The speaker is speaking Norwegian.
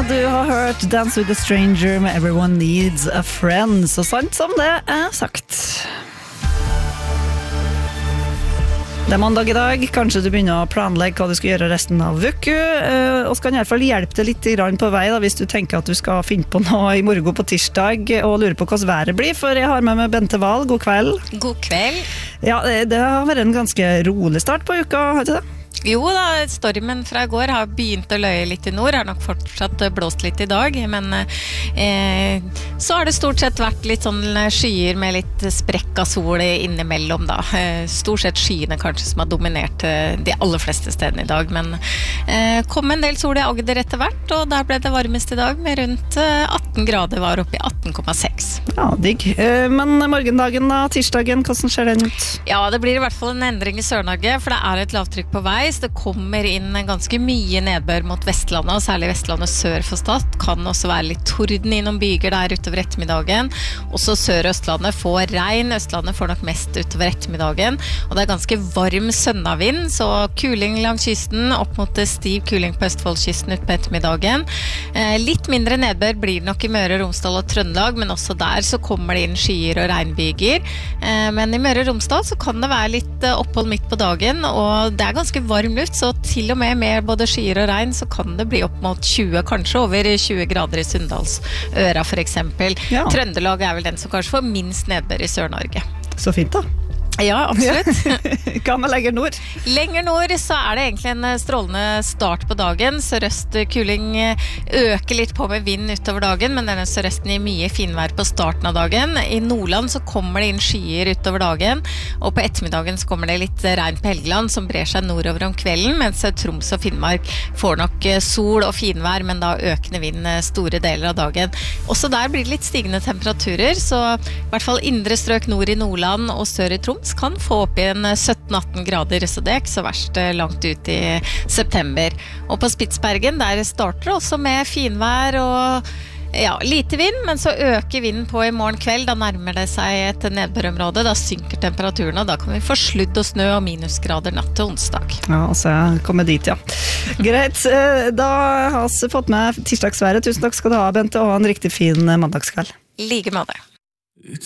Du har hørt Dance with a Stranger med Everyone Needs a Friend. Så sant som det sagt. Det mandag I dag. Kanskje du begynner å planlegge hva du skal gjøre resten av uka. Og skal I hvert fall hjelpe deg litt på vei da, hvis du tenker at du skal finne på noe I morgen på tirsdag og lurer på hvordan været blir. For jeg har med meg Bente Wahl. God kveld. God kveld. Ja, det har vært en ganske rolig start på uka, har ikke det? Jo da, stormen fra I går har begynt å løye litt I nord, har nok fortsatt blåst litt I dag, men så har det stort sett vært litt sånn skyer med litt sprekk av sol innimellom da. Stort sett skyene kanskje som har dominert de aller fleste stedene I dag, men kom en del sol I Agder etter hvert, og der ble det varmest I dag med rundt 18 grader, var oppe I 18,6. Ja, digg. Men morgendagen da, tirsdagen, hvordan ser den ut? Ja, det blir I hvert fall en endring I Sør-Norge, for det et lavtrykk på vei, så det kommer inn ganske mye nedbør mot Vestlandet, og særlig Vestlandet sør for Stad. Kan også være litt torden I noen byger der utover ettermiddagen. Også sør- og Østlandet får regn, Østlandet får nok mest utover ettermiddagen, og det ganske varm sønnavind, så kuling langs kysten, opp mot stiv kuling på Østfoldskysten ut på ettermiddagen. Litt mindre nedbør blir nok I Møre og Romsdal og Trøndelag, men også der så kommer det inn skyer og regnbyger. Men I Møre og Romsdal så kan det være litt opphold midt på dagen, og det ganske varm luft, så til og med både skyer og regn så kan det bli opp mot 20, kanskje over 20 grader I Sunndalsøra for eksempel. Ja. Trøndelag vel den som kanskje får minst nedbør I Sør-Norge. Så fint da. Ja, absolutt. Hva med lenger nord? Lenger nord så det egentlig en strålende start på dagen. Sørøst kuling øker litt på med vind utover dagen, men denne sørøsten gir mye finvær på starten av dagen. I Nordland så kommer det inn skyer utover dagen, og på ettermiddagen så kommer det litt regn på Helgeland som brer seg nordover om kvelden, mens Troms og Finnmark får nok sol og finvær, men da økende vind store deler av dagen. Også der blir det litt stigende temperaturer, så I hvert fall indre strøk nord I Nordland og sør I Troms kan få opp I en 17-18 grader, så det ikke så verst langt ut I september. Og på Spitsbergen, der starter det også med finvær og ja, lite vind, men så øker vinden på I morgen kveld, da nærmer det seg et nedbørområde, da synker temperaturen, og da kan vi få sludd og snø og minusgrader natt til onsdag. Ja, så jeg kommer dit, ja. Greit, da har vi fått med tirsdagsværet. Tusen takk skal du ha, Bente, og en riktig fin mandagskveld. Like med det.